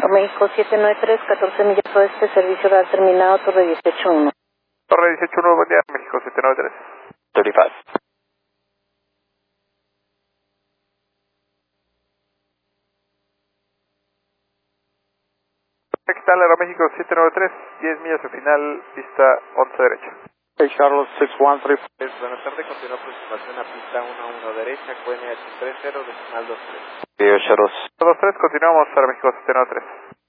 México 793, 14 millas oeste, servicio oral terminado, Torre 181. Torre 181, buen día, México 793. 35. ¿Qué tal, Aeroméxico 793? 10 millas al final, pista 11 derecha. Hey, Charlotte 6135. Buenas tardes, continúa aproximación a pista 11 derecha, QNH 30, decimal 23. Air Shuttle 23, continuamos, Aeroméxico 793.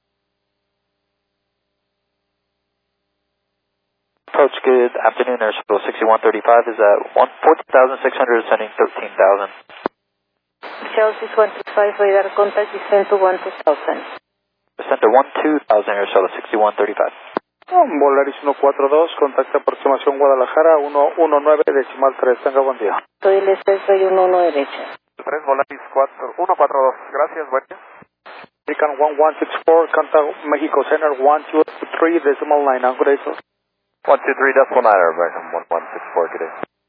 approach, good afternoon, Air Shuttle 6135 is at 14,600, ascending 13,000. Shell 6135, radar contact, descend to 12,000. Descend to 12,000, Air Shuttle 6135. Volaris 142, contacta aproximación Guadalajara 119, decimal 3. Tenga buen día. Soy el este, soy 11 derecha. 3, Volaris 142, gracias, buen día. American 1164, contact Mexico Center 123, decimal 9. Good day, sir. 123, decimal 9, American 1164, good day.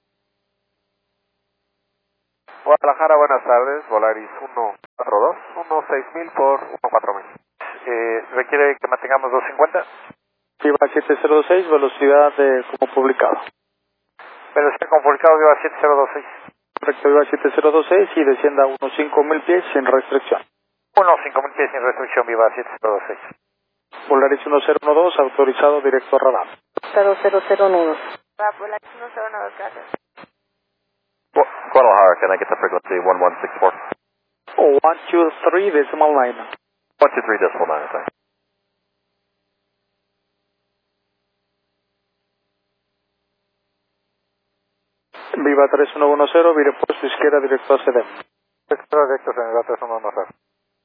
Guadalajara, buenas tardes, Volaris 142, 16,000 por 14,000. ¿Requiere que mantengamos 250? Viva 7026, velocidad como publicado. Velocidad como publicado, Viva 7026. Correcto, Viva 7026 y descienda a unos 5,000 pies sin restricción. 5,000 pies sin restricción, Viva 7026. Volaris 1012, autorizado directo a radar. 000 nudos. Volaris 109, gracias. Guadalajara, can I get the frequency 1164? 123, decimal 9. 123, decimal 9, thanks. Viva 3110, vire puesto izquierda directo a CD. Directo, señor, 3110.